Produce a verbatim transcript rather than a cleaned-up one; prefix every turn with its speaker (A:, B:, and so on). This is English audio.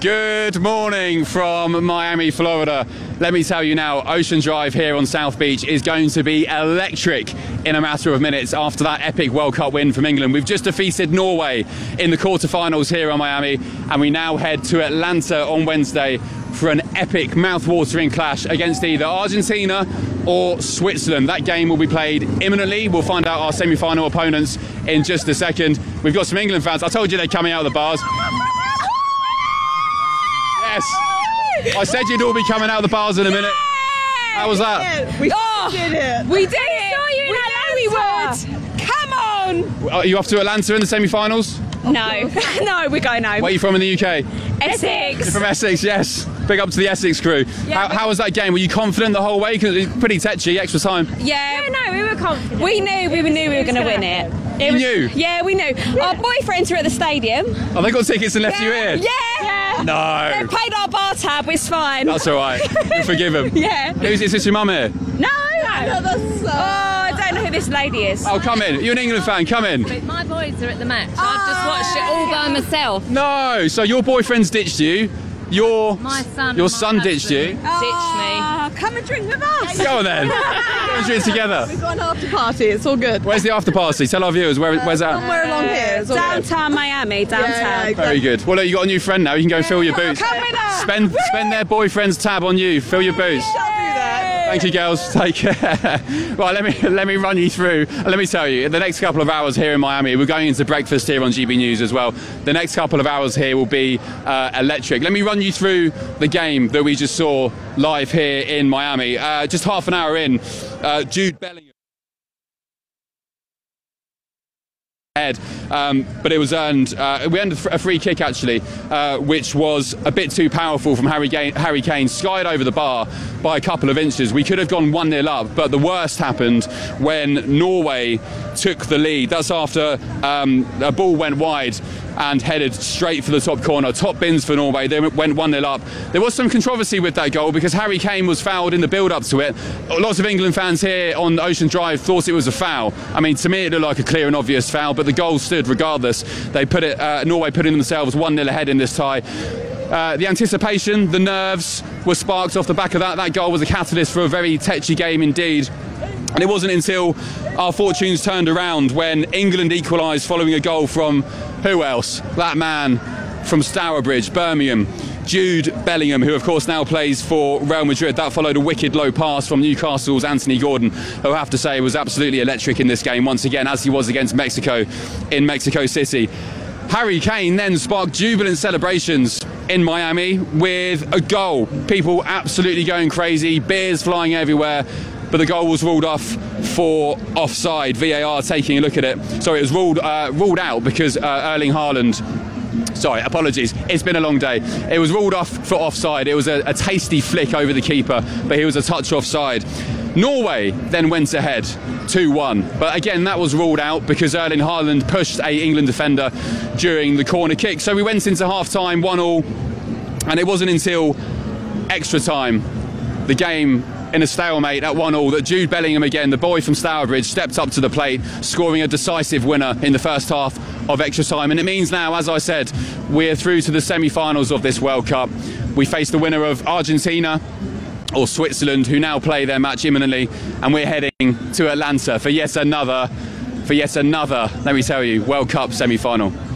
A: Good morning from Miami, Florida. Let me tell you now, Ocean Drive here on South Beach is going to be electric in a matter of minutes after that epic World Cup win from England. We've just defeated Norway in the quarterfinals here on Miami, and we now head to Atlanta on Wednesday for an epic mouth-watering clash against either Argentina or Switzerland. That game will be played imminently. We'll find out our semi-final opponents in just a second. We've got some England fans. I told you they're coming out of the bars. Yes. I said you'd all be coming out of the bars in a minute. How was that?
B: We oh, did it. We did it.
C: We, we know we would.
B: Come on.
A: Are you off to Atlanta in the semi-finals?
C: No.
B: No, we're going home.
A: Where are you from in the U K?
C: Essex.
A: You're from Essex, yes. Big up to the Essex crew.
C: Yeah,
A: how, how was that game? Were you confident the whole way? Because it's pretty tetchy, extra time.
C: Yeah,
B: Yeah, no, we were confident.
C: we knew we knew we were going to win it. It
A: You
C: was-
A: knew?
C: Yeah, we knew. Our boyfriends were at the stadium.
A: Oh, they got tickets and left you here?
C: Yeah.
B: Yeah.
A: No.
C: They paid our bar tab. It's fine.
A: That's all right. You forgive him.
C: Yeah.
A: Who's is this your mum here?
C: No.
B: No, that's, uh,
C: Oh, I don't know who this lady is.
A: Oh, come in. You're an England fan. Come in.
D: My boys are at the match. I've just watched it all by myself.
A: No. So your boyfriend's ditched you. Your
D: My son.
A: your
D: and my
A: son ditched you.
D: husband
B: Ah, come and drink with us.
A: Go on then. Go and drink together.
B: We've got an after party. It's all good.
A: Where's the after party? Tell our viewers where, where's that?
B: Somewhere along here. It's all good.
C: Downtown Miami. Downtown.
B: Yeah, yeah,
A: Very good. Well, look, you got a new friend now. You can go and fill your boots.
B: Come with us.
A: Spend spend their boyfriend's tab on you. Fill your boots.
B: Don't do that.
A: Thank you, girls. Take care. Right, let me let me run you through. Let me tell you, in the next couple of hours here in Miami, we're going into breakfast here on G B News as well. The next couple of hours here will be uh, electric. Let me run you through the game that we just saw live here in Miami. Uh, just half an hour in, uh, Jude Bellingham. Head, um, but it was earned. Uh, we earned a free kick actually, uh, which was a bit too powerful from Harry Kane. Harry Kane skied over the bar by a couple of inches. We could have gone one nil up, but the worst happened when Norway took the lead. That's after um, a ball went wide and headed straight for the top corner. Top bins for Norway. They went one nil up. There was some controversy with that goal because Harry Kane was fouled in the build-up to it. Lots of England fans here on Ocean Drive thought it was a foul. I mean, to me it looked like a clear and obvious foul, but the goal stood regardless. They put it. Uh, Norway putting themselves one nil ahead in this tie. Uh, the anticipation, the nerves were sparked off the back of that. That goal was a catalyst for a very tetchy game indeed. And it wasn't until our fortunes turned around when England equalised following a goal from who else? That man from Stourbridge, Birmingham, Jude Bellingham, who of course now plays for Real Madrid. That followed a wicked low pass from Newcastle's Anthony Gordon, who I have to say was absolutely electric in this game once again, as he was against Mexico in Mexico City. Harry Kane then sparked jubilant celebrations in Miami with a goal. People absolutely going crazy, beers flying everywhere. But the goal was ruled off for offside. V A R taking a look at it. Sorry, it was ruled uh, ruled out because uh, Erling Haaland. Sorry, apologies. It's been a long day. It was ruled off for offside. It was a, a tasty flick over the keeper, but he was a touch offside. Norway then went ahead two one. But again, that was ruled out because Erling Haaland pushed a England defender during the corner kick. So we went into half-time one all, and it wasn't until extra time, the game in a stalemate at one all, that Jude Bellingham again, the boy from Stourbridge, stepped up to the plate, scoring a decisive winner in the first half of extra time. And it means now, as I said, we're through to the semi-finals of this World Cup. We face the winner of Argentina or Switzerland, who now play their match imminently, and we're heading to Atlanta for yet another, for yet another, let me tell you, World Cup semi-final.